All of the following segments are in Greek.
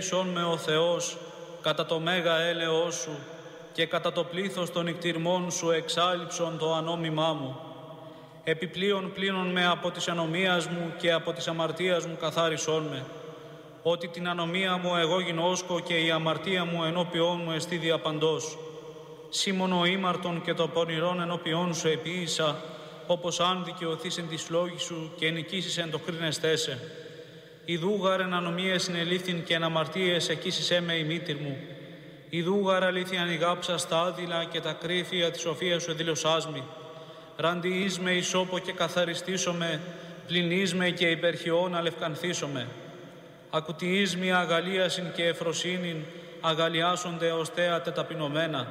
Σον με ο Θεός κατά το μέγα έλεος σου και κατά το πλήθος των νικτυρμών σου εξάλειψον το ανόμημά μου. Επιπλέον πλύνον με από της ανομίας μου και από της αμαρτίας μου καθάρισόν με. Ότι την ανομία μου εγώ γινώσκω και η αμαρτία μου ενώπιόν μου εστί διαπαντός. Σήμον ο ήμαρτον και το πονηρόν ενώπιόν σου επίησα, όπως αν δικαιωθείς εν της λόγης σου και νικήσεις εν το κρίνεστέσαι. Ιδούγαρ εν ανομίες συνελήφθην και εν αμαρτίες εκείσισέ με η μήτηρ μου. Ιδούγαρ αλήθεια ανηγάψα στα άδειλα και τα κρύφια της σοφίας σου εδήλωσάς μη. Ραντιείς με ισόπο και καθαριστήσομαι, πλυνείς με και υπερχιών αλευκανθήσομαι. Ακουτιείς με αγαλίασιν και εφροσύνην, αγαλιάσονται ως θέατε ταπεινωμένα.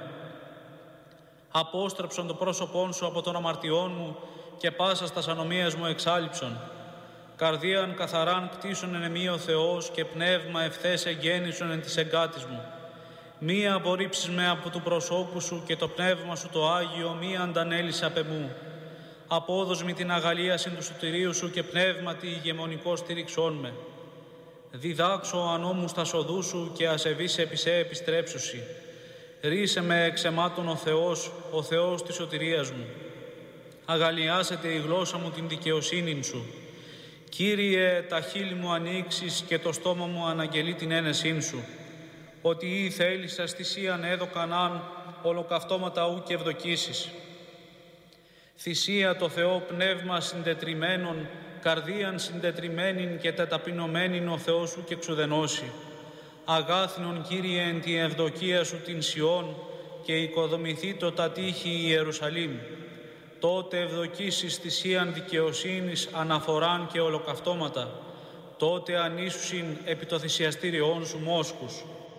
Απόστρεψον το πρόσωπόν σου από των αμαρτιών μου και πάσα στας ανομίας μου εξάλειψον. Καρδίαν καθαράν κτίσον εν εμεί ο Θεός και πνεύμα ευθές εγγέννησον εν της εγκάτης μου. Μη απορρίψεις με από του προσώπου σου και το πνεύμα σου το Άγιο μη αντανέλεις απ' εμού. Απόδος μη την αγαλίασιν του σωτηρίου σου και πνεύματι ηγεμονικό στήριξόν με. Διδάξω ανώμους τα σοδού σου και ασεβείς επισέ επιστρέψουσι. Ρίσε με εξαιμάτων ο Θεός της σωτηρίας μου. Αγαλιάσετε η γλώσσα μου την δικαιοσύνην σου. Κύριε, τα χείλη μου ανοίξεις και το στόμα μου αναγγελεί την ένεσήν σου. Ότι ή θέλησας θυσίαν έδωκαν αν ολοκαυτώματα ου και ευδοκίσεις. Θυσία το Θεό πνεύμα συντετριμένον, καρδίαν συντετριμένην και τεταπεινωμένην ο Θεός σου και εξουδενώσει. Αγάθινον Κύριε εν τη ευδοκία σου την Σιών και οικοδομηθεί το τα τείχη η Ιερουσαλήμ. Τότε ευδοκίσεις θυσίαν δικαιοσύνης, αναφοράν και ολοκαυτώματα. Τότε ανήσουσιν επί το θυσιαστήριόν σου μόσχους.